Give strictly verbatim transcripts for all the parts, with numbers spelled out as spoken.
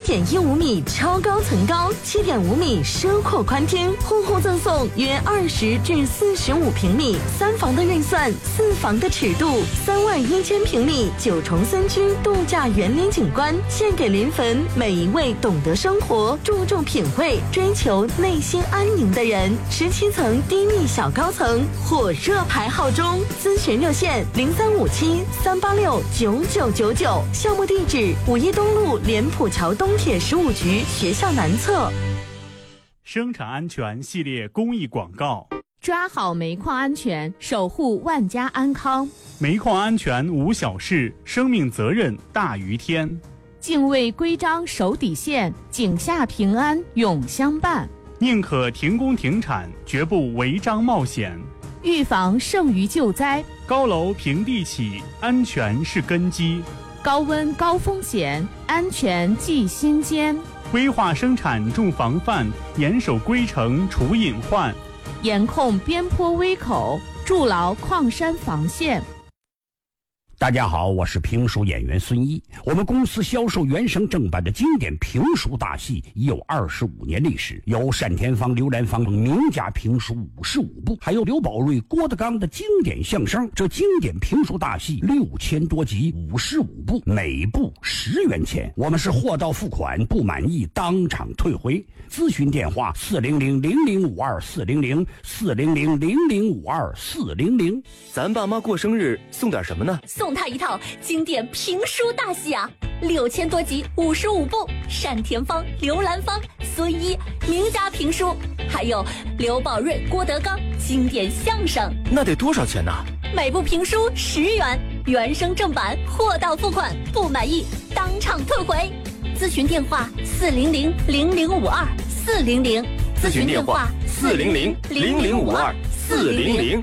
点一五米超高层高，七点五米奢阔宽厅，户户赠送约二十至四十五平米，三房的预算，四房的尺度，三万一千平米九重森区度假园林景观，献给临汾每一位懂得生活、注重品味、追求内心安宁的人。十七层低密小高层，火热排号中，咨询热线零三五七三八六九九九九，项目地址五一东路联普桥东铁十五局学校南侧。 生产安全系列公益广告： 抓好煤矿安全，守护万家安康。 煤矿安全无小事，生命责任大于天。 敬畏规章守底线，井下平安永相伴。 宁可停工停产，绝不违章冒险。 预防胜于救灾。 高楼平地起，安全是根基。 高温高风险，安全记心间。 规划生产重防范，严守规程除隐患。 严控边坡危口，筑牢矿山防线。 大家好，我是评书演员孙一。我们公司销售原声正版的经典评书大戏已有二十五年历史，有单田芳、刘兰芳名家评书五十五部，还有刘宝瑞、郭德纲的经典相声。这经典评书大戏六千多集，五十五部，每部十元钱。我们是货到付款，不满意当场退回。咨询电话四零零零零五二四零零四零零零零五二四零零。 咱爸妈过生日送点什么呢？ 送他一套经典评书大戏啊，六千多集，五十五部，单田芳、刘兰芳、孙一名家评书，还有刘宝瑞、郭德纲经典相声。 那得多少钱呢？ 每部评书十元，原声正版，货到付款，不满意当场退回。咨询电话四零零零零五二四零零， 咨询电话四零零零零五二四零零。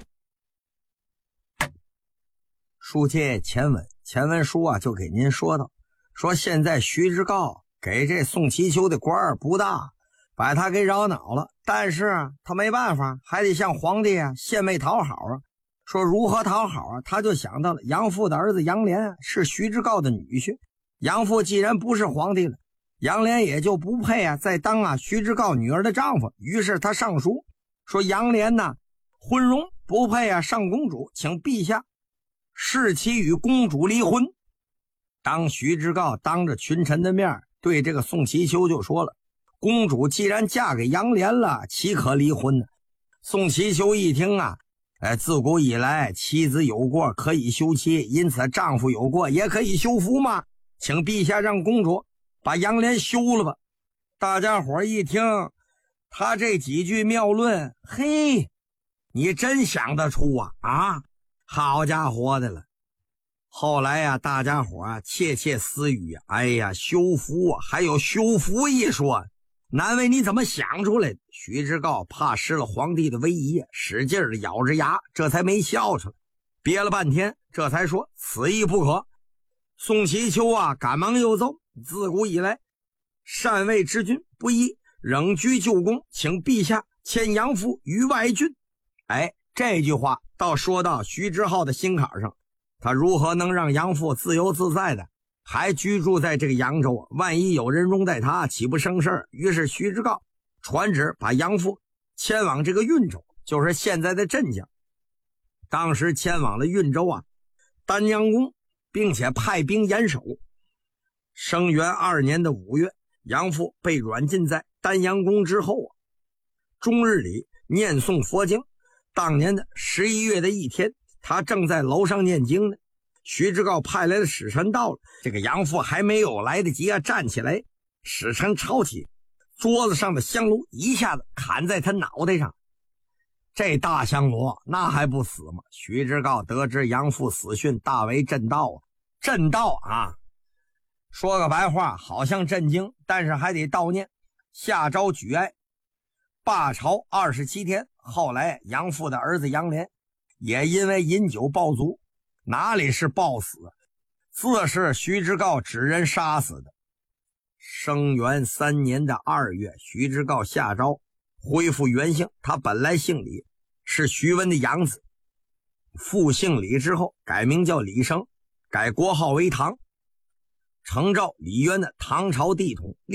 书接前文，前文书啊就给您说到，说现在徐志高给这宋祈秋的官儿不大，把他给扰恼了，但是啊他没办法，还得向皇帝啊献媚讨好啊。说如何讨好啊，他就想到了杨父的儿子杨涟是徐志高的女婿，杨父既然不是皇帝了，杨涟也就不配啊再当啊徐志高女儿的丈夫。于是他上书说杨涟呐昏庸，不配啊上公主，请陛下使其与公主离婚。当徐志高当着群臣的面对这个宋祈秋就说了，公主既然嫁给杨涟了，岂可离婚呢？宋祈秋一听啊，哎，自古以来妻子有过可以休妻，因此丈夫有过也可以休夫嘛，请陛下让公主把杨涟休了吧。大家伙一听他这几句妙论，嘿，你真想得出啊啊！好家伙的了。后来呀、啊，大家伙啊窃窃私语，哎呀，修福啊，还有修福一说，难为你怎么想出来的？徐志高怕失了皇帝的威仪，使劲的咬着牙，这才没笑出来，憋了半天，这才说此意不可。宋祈秋啊赶忙又奏，自古以来禅位之君不义，仍居旧宫，请陛下迁杨父于外郡。哎，这句话倒说到徐志浩的心坎上，他如何能让杨父自由自在的还居住在这个扬州啊？万一有人容待他，岂不生事？于是徐志高传旨把杨父迁往这个运州，就是现在的镇江。当时迁往了运州啊丹阳宫，并且派兵严守。生元二年的五月，杨父被软禁在丹阳宫之后啊，终日里念诵佛经。当年的十一月的一天，他正在楼上念经呢，徐志高派来的使臣到了，这个杨父还没有来得及啊站起来，使臣抄起桌子上的香炉，一下子砍在他脑袋上。这大香炉那还不死吗？徐志高得知杨父死讯，大为震道啊！震道啊，说个白话，好像震惊，但是还得悼念，下诏举哀，罢朝二十七天。后来杨父的儿子杨涟也因为饮酒暴卒，哪里是暴死，自是徐志高指人杀死的。生元三年的二月，徐志高下诏恢复原姓，他本来姓李，是徐文的养子，复姓李之后改名叫李生，改国号为唐，承照李渊的唐朝帝统。